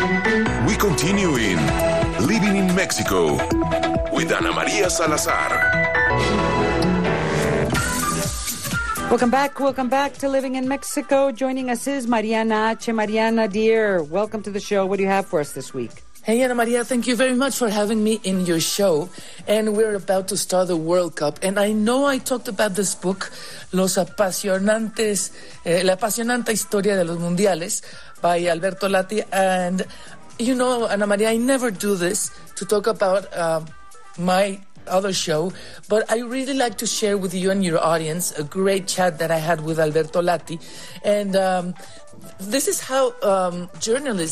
We continue in Living in Mexico with Ana Maria Salazar. Welcome back to Living in Mexico. Joining us is Mariana H. Mariana, dear, welcome to the show. What do you have for us this week? Hey, Ana Maria, thank you very much for having me in your show. And we're about to start the World Cup. And I know I talked about this book, La apasionante historia de los mundiales, by Alberto Lati. And, you know, Ana Maria, I never do this to talk about my other show, but I really like to share with you and your audience a great chat that I had with Alberto Lati. And this is how journalists